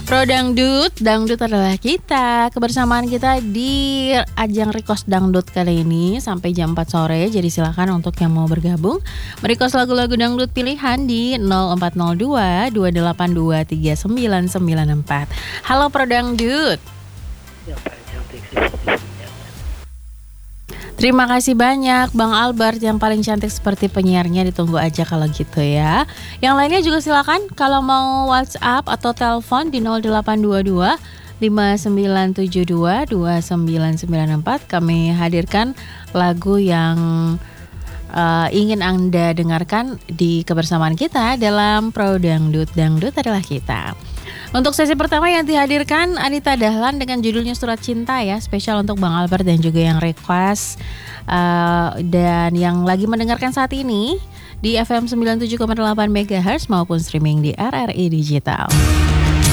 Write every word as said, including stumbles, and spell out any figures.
Pro Dangdut, Dangdut adalah kita. Kebersamaan kita di ajang Request Dangdut kali ini sampai jam empat sore. Jadi silakan untuk yang mau bergabung merequest lagu-lagu dangdut pilihan di nol empat nol dua dua delapan dua tiga sembilan sembilan empat. Halo Pro Dangdut. Terima kasih banyak Bang Albert yang paling cantik seperti penyiarnya, ditunggu aja kalau gitu ya. Yang lainnya juga silakan kalau mau WhatsApp atau telepon di nol delapan dua dua lima sembilan tujuh dua dua sembilan sembilan empat. Kami hadirkan lagu yang uh, ingin Anda dengarkan di kebersamaan kita dalam Pro Dangdut, Dangdut adalah kita. Untuk sesi pertama yang dihadirkan Anita Dahlan dengan judulnya Surat Cinta ya, spesial untuk Bang Albert dan juga yang request uh, dan yang lagi mendengarkan saat ini di F M sembilan puluh tujuh koma delapan megahertz maupun streaming di R R I Digital.